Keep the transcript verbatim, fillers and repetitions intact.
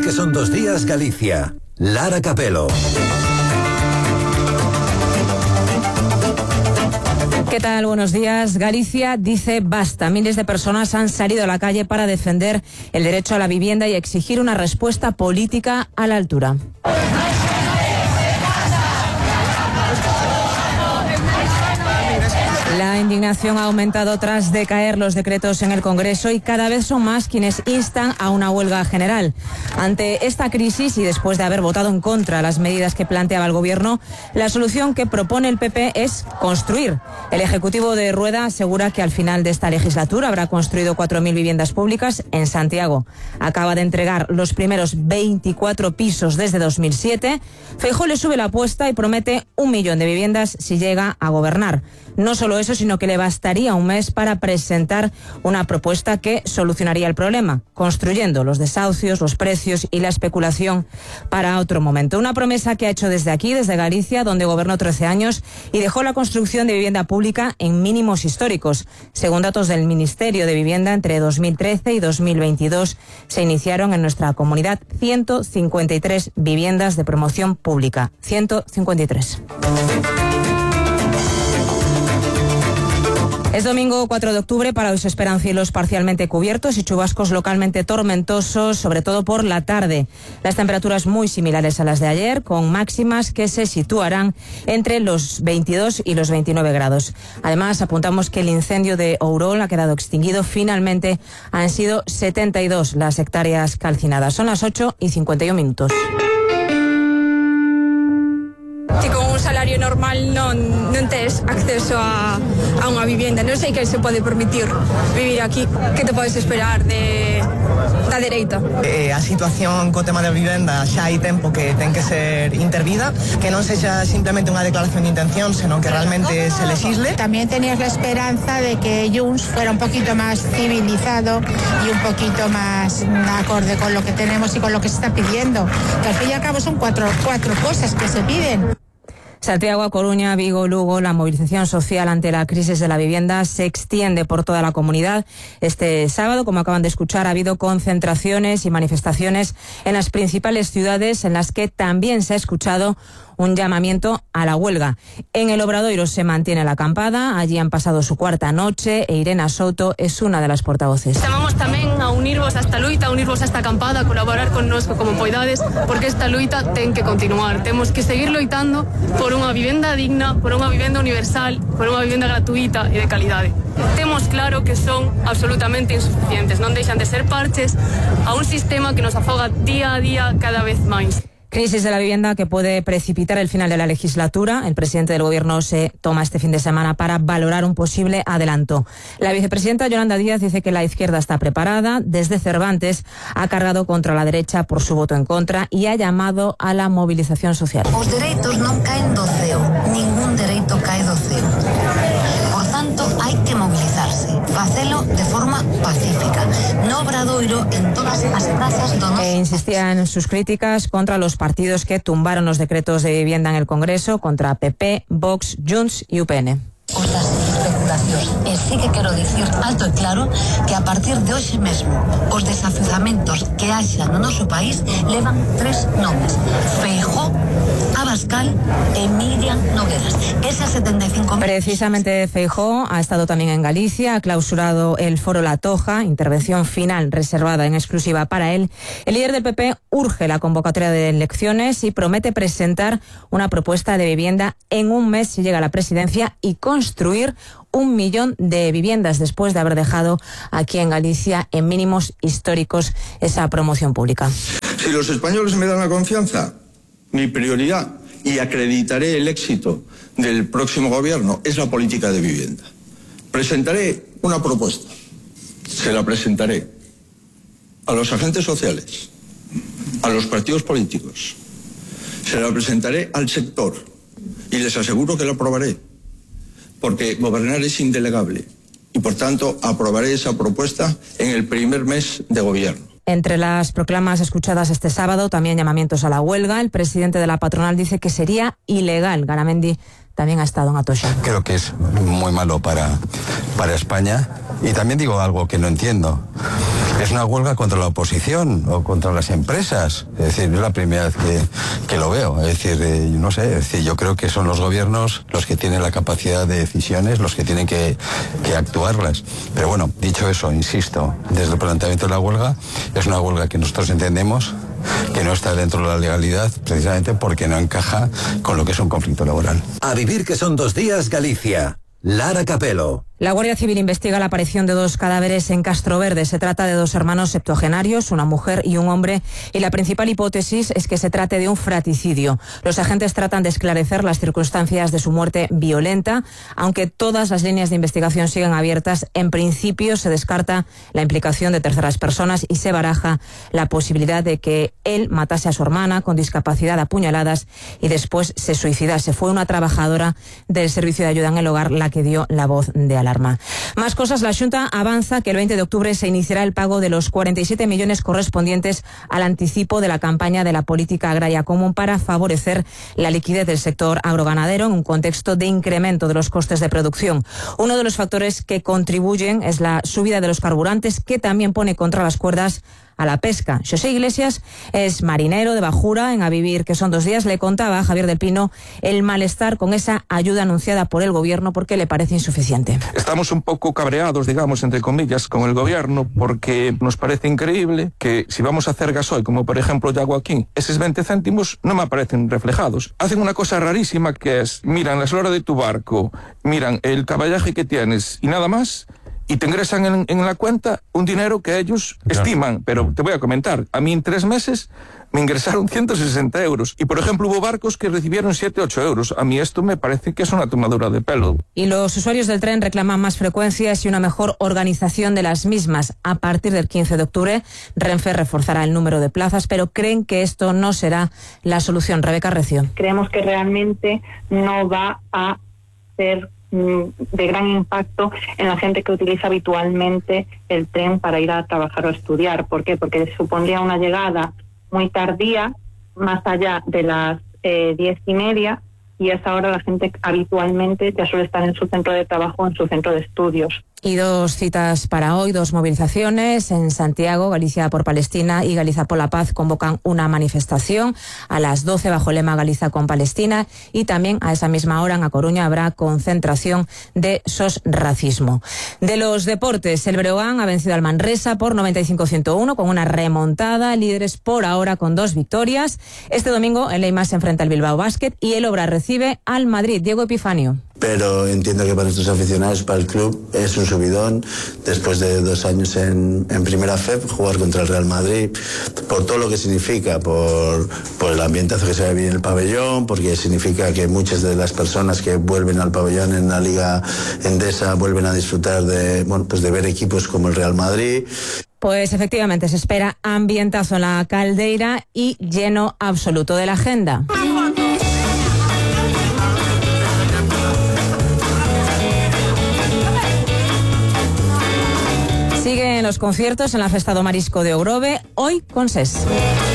que son dos días, Galicia. Lara Capelo. ¿Qué tal? Buenos días. Galicia dice basta. Miles de personas han salido a la calle para defender el derecho a la vivienda y exigir una respuesta política a la altura. La indignación ha aumentado tras decaer los decretos en el Congreso y cada vez son más quienes instan a una huelga general. Ante esta crisis y después de haber votado en contra las medidas que planteaba el Gobierno, la solución que propone el P P es construir. El Ejecutivo de Rueda asegura que al final de esta legislatura habrá construido cuatro mil viviendas públicas en Santiago. Acaba de entregar los primeros veinticuatro pisos desde dos mil siete. Feijóo le sube la apuesta y promete un millón de viviendas si llega a gobernar. No solo eso, sino que le bastaría un mes para presentar una propuesta que solucionaría el problema, construyendo los desahucios, los precios y la especulación para otro momento. Una promesa que ha hecho desde aquí, desde Galicia, donde gobernó trece años y dejó la construcción de vivienda pública en mínimos históricos. Según datos del Ministerio de Vivienda, entre dos mil trece y dos mil veintidós se iniciaron en nuestra comunidad ciento cincuenta y tres viviendas de promoción pública. ciento cincuenta y tres. Es domingo cuatro de octubre. Para hoy se esperan cielos parcialmente cubiertos y chubascos localmente tormentosos, sobre todo por la tarde. Las temperaturas muy similares a las de ayer, con máximas que se situarán entre los veintidós y los veintinueve grados. Además, apuntamos que el incendio de Ourol ha quedado extinguido. Finalmente han sido setenta y dos las hectáreas calcinadas. Son las ocho y cincuenta y un minutos. Si con un salario normal non, non tes acceso a, a unha vivienda, non sei que se pode permitir vivir aquí. Que te podes esperar de, da dereita? Eh, a situación co tema da vivenda xa hai tempo que ten que ser intervida, que non sexa simplemente unha declaración de intención, senón que realmente se legisle. También tenías la esperanza de que Junts fuera un poquito más civilizado y un poquito más acorde con lo que tenemos y con lo que se está pidiendo, que al fin y al cabo son cuatro, cuatro cosas que se piden. Santiago, A Coruña, Vigo, Lugo, la movilización social ante la crisis de la vivienda se extiende por toda la comunidad. Este sábado, como acaban de escuchar, ha habido concentraciones y manifestaciones en las principales ciudades en las que también se ha escuchado un llamamiento a la huelga. En el Obradoiro se mantiene la acampada, allí han pasado su cuarta noche e Irena Souto es una de las portavoces. Chamamos tamén a unirvos a esta luita, a unirvos a esta acampada, a colaborar connosco como poidades, porque esta luita ten que continuar. Temos que seguir loitando por unha vivenda digna, por unha vivenda universal, por unha vivenda gratuita e de calidade. Temos claro que son absolutamente insuficientes, non deixan de ser parches a un sistema que nos afoga día a día cada vez máis. Crisis de la vivienda que puede precipitar el final de la legislatura. El presidente del Gobierno se toma este fin de semana para valorar un posible adelanto. La vicepresidenta Yolanda Díaz dice que la izquierda está preparada. Desde Cervantes ha cargado contra la derecha por su voto en contra y ha llamado a la movilización social. Os dereitos non caen do ceo. Ningún dereito cae do ceo. Por tanto, hai que movilizarse. Facelo de forma pacífica. No Obradoiro, en todas as plazas do noso... E insistía en sus críticas contra los partidos que tumbaron los decretos de vivienda en el Congreso, contra P P, Vox, Junts y U P N. Cosas especulacións. E sí que quero dicir alto e claro que a partir de hoxe mesmo os desafiuzamentos que haxa no noso país levan tres nomes: Feijóo, Abascal e Miriam Nogueras. Esas setenta y cinco... Precisamente Feijóo ha estado también en Galicia, ha clausurado el Foro La Toja, intervención final reservada en exclusiva para él. El líder del P P urge la convocatoria de elecciones y promete presentar una propuesta de vivienda en un mes si llega a la presidencia y construir un millón de viviendas después de haber dejado aquí en Galicia en mínimos históricos esa promoción pública. Si los españoles me dan la confianza, mi prioridad, y acreditaré el éxito del próximo gobierno, es la política de vivienda. Presentaré una propuesta, se la presentaré a los agentes sociales, a los partidos políticos, se la presentaré al sector y les aseguro que la aprobaré, porque gobernar es indelegable y por tanto aprobaré esa propuesta en el primer mes de gobierno. Entre las proclamas escuchadas este sábado, también llamamientos a la huelga. El presidente de la patronal dice que sería ilegal. Garamendi también ha estado en Atocha. Creo que es muy malo para, para España. Y también digo algo que no entiendo. Es una huelga contra la oposición o contra las empresas. Es decir, es la primera vez que, que lo veo. Es decir, eh, no sé, es decir, yo creo que son los gobiernos los que tienen la capacidad de decisiones, los que tienen que, que actuarlas. Pero bueno, dicho eso, insisto, desde el planteamiento de la huelga, es una huelga que nosotros entendemos que no está dentro de la legalidad, precisamente porque no encaja con lo que es un conflicto laboral. A vivir que son dos días, Galicia. Lara Capelo. La Guardia Civil investiga la aparición de dos cadáveres en Castroverde. Se trata de dos hermanos septuagenarios, una mujer y un hombre, y la principal hipótesis es que se trate de un fraticidio. Los agentes tratan de esclarecer las circunstancias de su muerte violenta, aunque todas las líneas de investigación siguen abiertas. En principio se descarta la implicación de terceras personas y se baraja la posibilidad de que él matase a su hermana con discapacidad a puñaladas y después se suicidase. Fue una trabajadora del servicio de ayuda en el hogar la que dio la voz de alarma. Más cosas, la Xunta avanza que el veinte de octubre se iniciará el pago de los cuarenta y siete millones correspondientes al anticipo de la campaña de la política agraria común para favorecer la liquidez del sector agroganadero en un contexto de incremento de los costes de producción. Uno de los factores que contribuyen es la subida de los carburantes, que también pone contra las cuerdas a la pesca. José Iglesias es marinero de Bajura, en A Vivir que son dos días. Le contaba a Javier del Pino el malestar con esa ayuda anunciada por el gobierno porque le parece insuficiente. Estamos un poco cabreados, digamos, entre comillas, con el gobierno porque nos parece increíble que si vamos a hacer gasoil, como por ejemplo yo hago aquí, esos veinte céntimos no me aparecen reflejados. Hacen una cosa rarísima que es, miran la eslora de tu barco, miran el caballaje que tienes y nada más, y te ingresan en, en la cuenta un dinero que ellos claro. estiman. Pero te voy a comentar, a mí en tres meses me ingresaron ciento sesenta euros. Y, por ejemplo, hubo barcos que recibieron siete, ocho euros. A mí esto me parece que es una tomadura de pelo. Y los usuarios del tren reclaman más frecuencias y una mejor organización de las mismas. A partir del quince de octubre, Renfe reforzará el número de plazas, pero creen que esto no será la solución. Rebeca Recio. Creemos que realmente no va a ser de gran impacto en la gente que utiliza habitualmente el tren para ir a trabajar o estudiar. ¿Por qué? Porque supondría una llegada muy tardía, más allá de las eh, diez y media, y a esa hora la gente habitualmente ya suele estar en su centro de trabajo o en su centro de estudios. Y dos citas para hoy, dos movilizaciones. En Santiago, Galicia por Palestina y Galiza por la Paz convocan una manifestación a las doce bajo el lema Galiza con Palestina, y también a esa misma hora en A Coruña habrá concentración de SOS Racismo. De los deportes, el Breogán ha vencido al Manresa por noventa y cinco a ciento uno con una remontada, líderes por ahora con dos victorias. Este domingo el Leima se enfrenta al Bilbao Basket y el Obra recibe al Madrid. Diego Epifanio. Pero entiendo que para nuestros aficionados, para el club, es un subidón después de dos años en, en Primera F E P, jugar contra el Real Madrid, por todo lo que significa, por, por el ambientazo que se ve bien en el pabellón, porque significa que muchas de las personas que vuelven al pabellón en la Liga Endesa vuelven a disfrutar de, bueno, pues de ver equipos como el Real Madrid. Pues efectivamente se espera ambientazo en la Caldeira y lleno absoluto de la agenda. Siguen los conciertos en la Festa do Marisco de Ogrove, hoy con SES.